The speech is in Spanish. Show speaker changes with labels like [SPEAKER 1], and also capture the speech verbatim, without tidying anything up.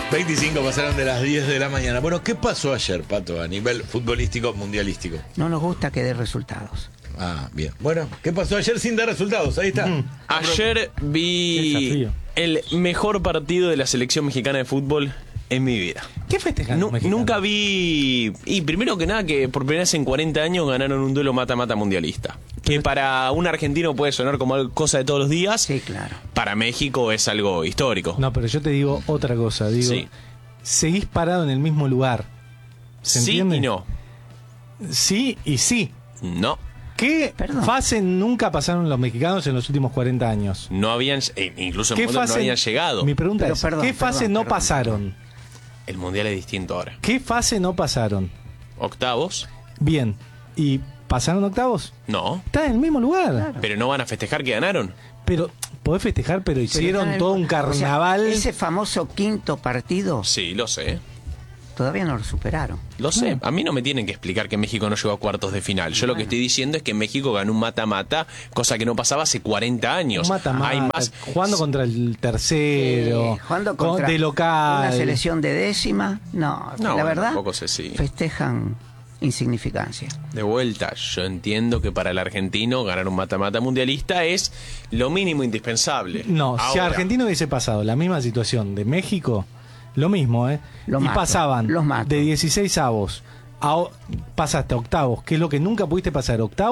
[SPEAKER 1] veinticinco pasaron de las diez de la mañana. Bueno, ¿qué pasó ayer, Pato, a nivel futbolístico, mundialístico?
[SPEAKER 2] No nos gusta que dé resultados.
[SPEAKER 1] Ah, bien. Bueno, ¿qué pasó ayer sin dar resultados? Ahí está.
[SPEAKER 3] Mm. Ayer vi el mejor partido de la selección mexicana de fútbol en mi vida.
[SPEAKER 4] ¿Qué festejan?
[SPEAKER 3] Nu- nunca vi... Y primero que nada, que por primera vez en cuarenta años ganaron un duelo mata-mata mundialista. Que para un argentino puede sonar como algo- cosa de todos los días.
[SPEAKER 2] Sí, claro.
[SPEAKER 3] Para México es algo histórico.
[SPEAKER 4] No, pero yo te digo otra cosa. Digo,
[SPEAKER 3] Sí.
[SPEAKER 4] seguís parado en el mismo lugar. ¿Se
[SPEAKER 3] Sí
[SPEAKER 4] entiende?
[SPEAKER 3] y no.
[SPEAKER 4] Sí y sí.
[SPEAKER 3] No.
[SPEAKER 4] ¿Qué
[SPEAKER 2] Perdón.
[SPEAKER 4] fase nunca pasaron los mexicanos en los últimos cuarenta años?
[SPEAKER 3] No habían... eh, incluso en
[SPEAKER 4] ¿Qué
[SPEAKER 3] el mundial no
[SPEAKER 4] fase-
[SPEAKER 3] habían llegado.
[SPEAKER 4] Mi pregunta
[SPEAKER 2] Pero
[SPEAKER 4] es,
[SPEAKER 2] perdón,
[SPEAKER 4] ¿qué fase
[SPEAKER 2] perdón,
[SPEAKER 4] no
[SPEAKER 2] perdón,
[SPEAKER 4] pasaron?
[SPEAKER 3] El mundial es distinto ahora.
[SPEAKER 4] ¿Qué fase no pasaron?
[SPEAKER 3] Octavos.
[SPEAKER 4] Bien. ¿Y pasaron octavos?
[SPEAKER 3] No.
[SPEAKER 4] Están en el mismo lugar.
[SPEAKER 2] Claro.
[SPEAKER 3] Pero no van a festejar que ganaron.
[SPEAKER 4] Pero podés festejar, pero
[SPEAKER 2] Pero
[SPEAKER 4] hicieron
[SPEAKER 2] están en-
[SPEAKER 4] todo un
[SPEAKER 2] o sea,
[SPEAKER 4] carnaval.
[SPEAKER 2] ese famoso quinto partido
[SPEAKER 3] Sí, lo sé.
[SPEAKER 2] todavía no lo superaron.
[SPEAKER 3] Lo sé. A mí no me tienen que explicar que México no llegó a cuartos de final. Yo lo que estoy diciendo es que México ganó un mata-mata, cosa que no pasaba hace cuarenta años.
[SPEAKER 4] Mata, mata,
[SPEAKER 3] Hay más...
[SPEAKER 4] jugando contra el tercero,
[SPEAKER 2] Eh, jugando
[SPEAKER 4] con-
[SPEAKER 2] contra
[SPEAKER 4] de local.
[SPEAKER 2] una selección de décima, no,
[SPEAKER 3] No,
[SPEAKER 2] la
[SPEAKER 3] bueno,
[SPEAKER 2] verdad,
[SPEAKER 3] tampoco sé si-
[SPEAKER 2] festejan insignificancia.
[SPEAKER 3] De vuelta, yo entiendo que para el argentino ganar un mata-mata mundialista es lo mínimo indispensable.
[SPEAKER 4] No, si
[SPEAKER 3] Ahora,
[SPEAKER 4] a Argentina hubiese pasado la misma situación de México, lo mismo, ¿eh?
[SPEAKER 2] Lo
[SPEAKER 4] y
[SPEAKER 2] mato,
[SPEAKER 4] pasaban
[SPEAKER 2] los mato.
[SPEAKER 4] de dieciséis avos a o- pasaste a octavos, que es lo que nunca pudiste pasar, octavos.